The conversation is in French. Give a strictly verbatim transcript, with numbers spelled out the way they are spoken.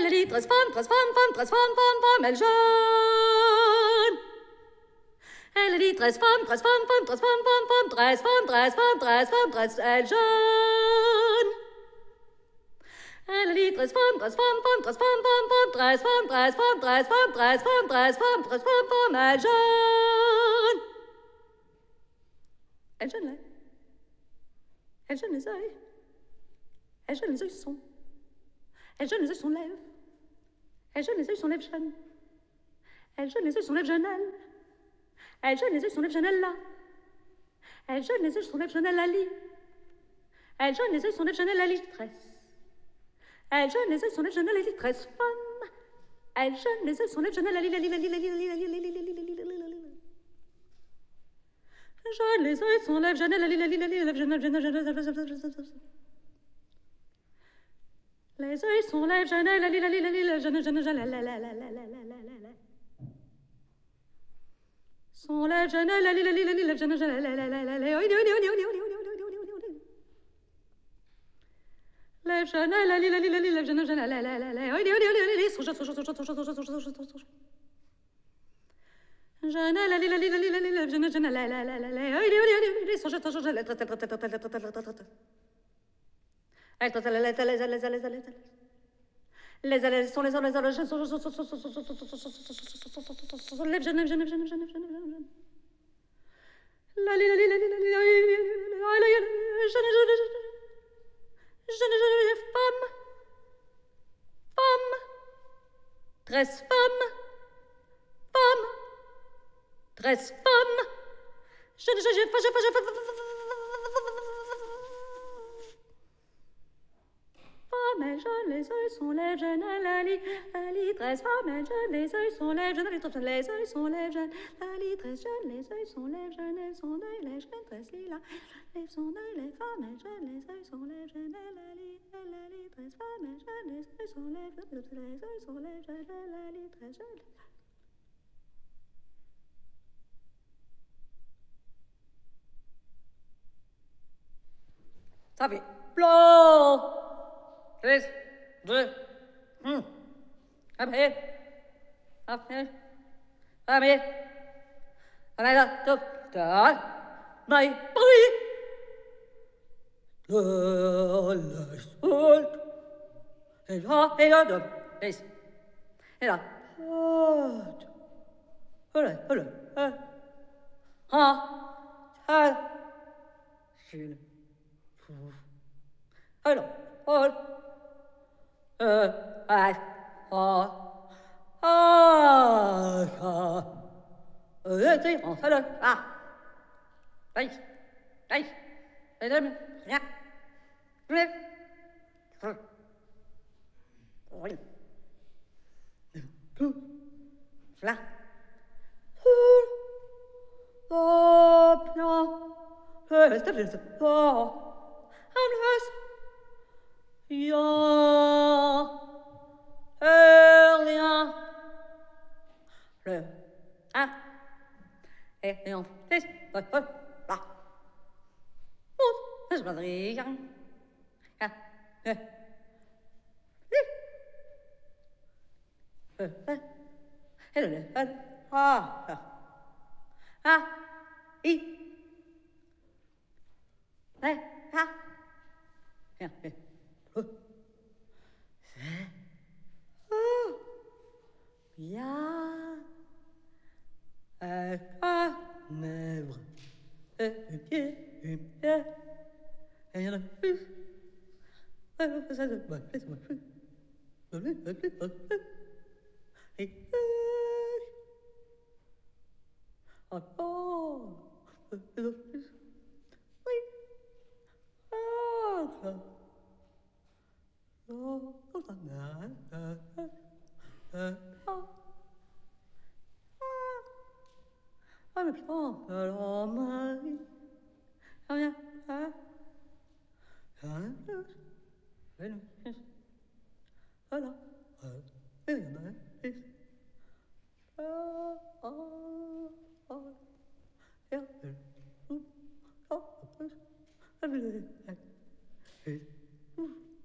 Elle dit transforme, transforme, femme, transforme, femme, femme, elle jeune. Elle dit transforme, transforme, femme, transforme, femme, femme, transforme, transforme, transforme, transforme, elle jeune. Elle dit transforme, transforme, femme, transforme, femme, femme, transforme, transforme, transforme, transforme, transforme, transforme, femme, elle jeune. Elle jeune là. Elle jeune les yeux. Elle jeune les yeux sont. Elle jeune les yeux sont lèvres. Elle jeune les yeux sont lèvres jeunes. Elle jeune les yeux sont lèvres jeunes elle. Elle jeune les yeux sont lèvres jeunes elle là. Elle jeune les yeux sont lèvres jeunes elle la lit. Elle jeune les yeux sont lèvres jeunes elle la litresse. Elle jeune les yeux sont lèvres jeunes elle la litresse femme. Elle jeune les yeux sont lèvres jeunes elle la lit la lit la lit la lit la lit la lit la lit la lit la lit la lit. Jeune les yeux sont lèvres jeunes elle la lit la lit la lit la lit la lit la lit. Les yeux sont lèvres jeunes la lit la lit la lit la jeune jeune jeune la la la la la la la la. Sont lèvres jeunes la lit la lit la lit la jeune jeune la la la la la. Les jeunes la lit la lit la lit la jeune jeune la la la la la. Jeune la lit la lit la lit la lit la jeune jeune la la la la la. Les allées sont les allées allées sont lève jeune jeune jeune jeune jeune la li la li la li la li jeune jeune jeune jeune femme femme treize femmes femme treize femmes jeune jeune jeune Femme et jeune, les yeux sont lèvres jeunes, la lit, la lit, treize femmes et jeune, les yeux sont lèvres jeunes, les yeux sont lèvres jeunes, la lit, treize jeunes, les yeux sont lèvres jeunes, elles sont d'œil, les jeunes, treize lilas, les sont d'œil, les femmes et jeunes, les yeux sont lèvres jeunes, la lit, la lit, treize femmes et jeunes, les yeux sont lèvres jeunes, les yeux sont lèvres jeunes, la lit, treize jeunes. Ça fait plomb. Tres, deux, un. Après, après, après, après, là, top, top, my boy. Le, le, sol. Et là, et là, deux, et, et là, oh, voilà, voilà, ah, ah, ah, je, alors, oh. Euh, ah, ah, ah, ah, euh, c'est bon, alors, ah, aïe, aïe, mesdames, rien, mais, oui, tout, là, oh, non, euh, c'est juste, oh, I'm Ja, rien. Le un et on fait là. Oh, c'est pas rien. Ah, euh, euh, euh, et le ah, ah, ah, i, ouais, ah, bien, bien. Oh. Oh. Bien. Un carnèvre. Un pied, un pied. Et il y en a plus. Ça ne va plus, ça ne va plus. Ça ne va plus, ça ne va plus. Et. Oh. Ça ne va plus. Oui. Ah, ça. Oh, oh, ça n'a. Ah, ah. Ah, mais putain, alors, Marie. Rien, hein? Rien, rien, rien. Voilà. Et rien, rien. Ah, ah, ah. Et rien. Ah, ah, ah.